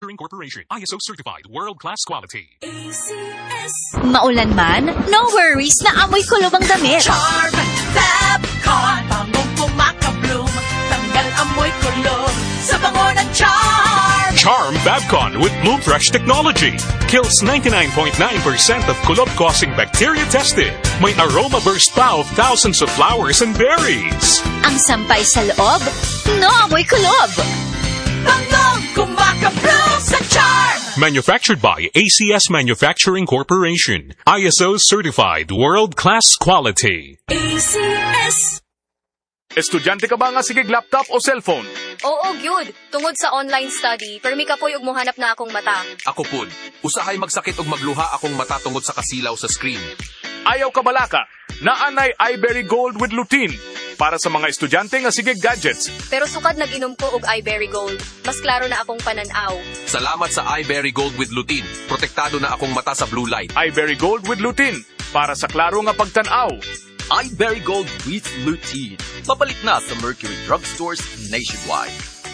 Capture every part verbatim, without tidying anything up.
Manufacturing Corporation. I S O certified, world-class quality. A C S. Maulan man, no worries na amoy kulob ang damit. Charm Fabcon, bangong pumakabloom, tanggal amoy kulob sa bango ng Charm. Charm Fabcon with Bloom Fresh technology. Kills ninety-nine point nine percent of kulob-causing bacteria tested. May aroma burst pa of thousands of flowers and berries. Ang sampay sa loob, no amoy kulob. Bangong kumakabloom sa Charm. Manufactured by A C S Manufacturing Corporation. I S O certified, world-class quality. A C S. Estudyante ka ba nga sigig laptop o cellphone? Oo, gyud. Tungod sa online study, permi ka po'y ug mohanap na akong mata. Ako pud, usahay magsakit og magluha akong mata tungod sa kasilaw sa screen. Ayaw ka balaka, naanay iBerry Gold with lutein para sa mga estudyante nga sigig gadgets. Pero sukad nag-inom ko og iBerry Gold. Mas klaro na akong pananaw. Salamat sa iBerry Gold with lutein. Protektado na akong mata sa blue light. iBerry Gold with lutein para sa klaro nga pagtanaw. iBerry Gold with lutein. Papalit na sa Mercury Drugstores nationwide.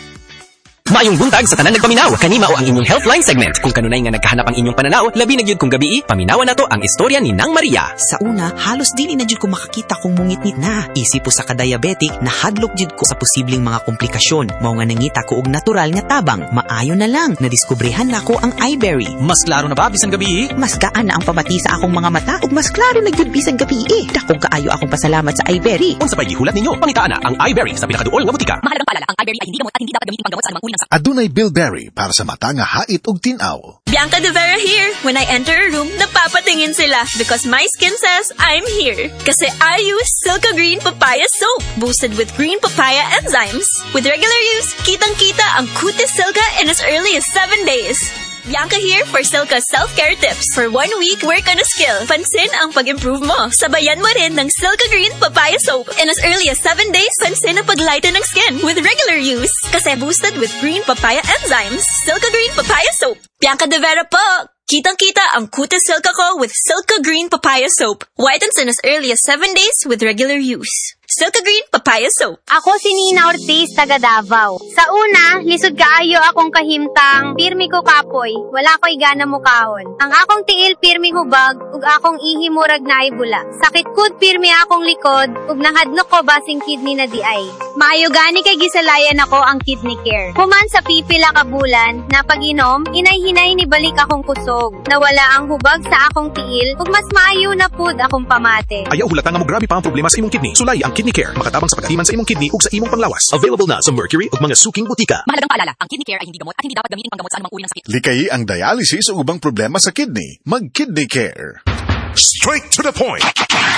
Maayong buntag sa tanan nagpaminaw, kanima o ang inyong Healthline segment. Kung kanunay nga nagkahanap ang inyong pananaw, labi na gyud kung gabi, paminawan nato ang istorya ni Nang Maria. Sa una, halos dili na jud ko makakita kung mungit-ngit na. Isip po sa ka-diabetic, nahadlok jud ko sa posibleng mga komplikasyon. Mao nga nangita ko og natural nga tabang. Maayo na lang, nadiskubrehan na ko ang iBerry. Mas klaro na ba bisan gabi? Mas gaan na ang pamati sa akong mga mata ug mas klaro na jud bisan gabi. Dakong kaayo akong pasalamat sa iBerry. Unsa pay gihulat ninyo? Pangitaan na ang iBerry sa pinakaduol nga butika. Mahalagang paalala, ang iBerry ay hindi gamot at hindi dapat gamitin panggamot sa anumang uri ng sakit. Adunay Bilberry para sa mata nga hait ug tin-aw. Bianca De Vera here. When I enter a room, napapatingin sila because my skin says I'm here. Kasi I use Silka Green Papaya Soap, boosted with green papaya enzymes. With regular use, kitang-kita ang kutis Silka in as early as seven days. Bianca here for Silka self-care tips. For one week, work on a skill. Pansin ang pag-improve mo. Sabayan mo rin ng Silka Green Papaya Soap. In as early as seven days, pansin ang pag-lighten ng skin with regular use. Kasi boosted with green papaya enzymes. Silka Green Papaya Soap. Bianca De Vera po! Kitang-kita ang kutis Silka ko with Silka Green Papaya Soap. Whitens in as early as seven days with regular use. Silka Green Papaya Soap. Ako si Nina Ortiz, taga Davao. Sa una, lisod kaayo akong kahimtang, pirmi ko kapoy, wala ko'y gana mukahon. Ang akong tiil pirmi hubag, ug akong ihimurag na ibula. Sakit kud pirmi akong likod, ug nahadlok ko basing kidney na di ay. Maayo gani kay gisalayan ako ang kidney care. Human sa pipila ka bulan, na pag-inom, inay-hinay ni balik akong kusog. Nawala ang hubag sa akong tiil, ug mas maayo na pud akong pamate. Ayaw hulata nga mo grabe pa ang problema sa imong kidney. Sulay ang Kidney Care, makatabang sa pagkatiman sa imong kidney ug sa imong panglawas. Available na sa Mercury ug mga suking butika. Mahalagang paalala, ang Kidney Care ay hindi gamot at hindi dapat gamitin panggamot sa anumang uri ng sakit. Likay ang dialysis o ubang problema sa kidney. Mag-Kidney Care. Straight to the point.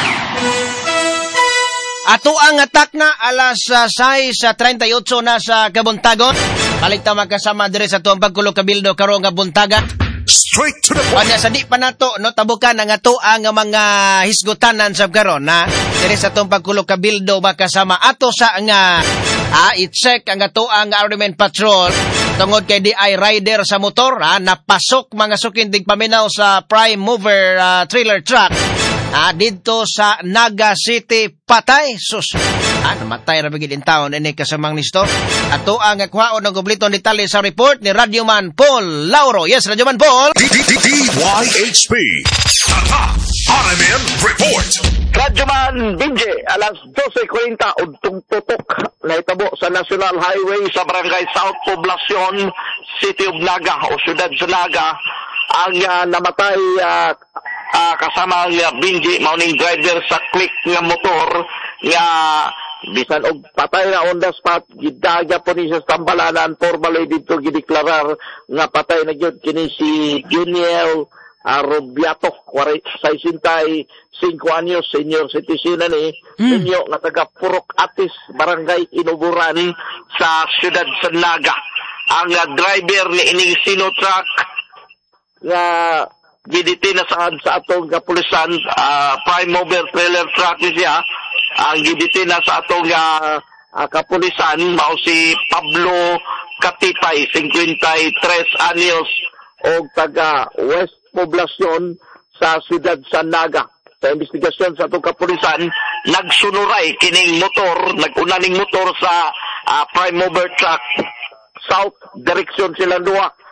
Ato ang atak na alas uh, sais sa thirty-eight na sa Kabuntagon. Balik ta magkasama dire sa tuang pagkulo kabildo karon nga buntaga. Straight to the point. Wala sa di pa nato no tabukan ang ato ang mga hisgutanan sa karon na dire sa tuang pagkulo kabildo makasama ato sa nga ah, i-check ang ato ang Army Patrol tungod kay di ay rider sa motor ah, napasok mga sukindig paminaw sa prime mover uh, trailer truck. Ah, dito sa Naga City, patay. Sus, ah, namatay na bigid in town. Ini kasamang nisto. Ato ang akwaon ng kumplitong detalye sa report ni Radyoman Paul Lauro. Yes, Radyoman Paul. D Y H P. Tata, R M N Report. Radyoman Binje, alas twelve forty, udtong tutok na itabo sa National Highway sa Barangay South Poblacion, City of Naga o Siyudad sa Naga. Ang uh, namatay uh, uh, kasama ang uh, Binji, mauning driver sa click nga motor nga bisan og patay na on the spot, gidagya po ni sa tambalanan, formalay dito gideklarar nga patay na gyud kini si Juniel uh, Robiato, sesenta-cinco anyos, senior citizen na ni, mm. Inyo nga taga Purok Atis, Barangay Inuburan sa Siyudad sa Naga. Ang uh, driver ni ining sino truck nga giditin na saan sa atong kapulisan, uh, prime mover trailer truck siya, ang giditin na sa atong uh, uh, kapulisan, mao si Pablo Katipay, fifty-three anyos, o taga West Poblacion sa Siyudad San Naga. Sa investigasyon sa atong kapulisan, nagsunuray kining motor, nagunaning motor sa uh, prime mover truck, south direction sila duwa.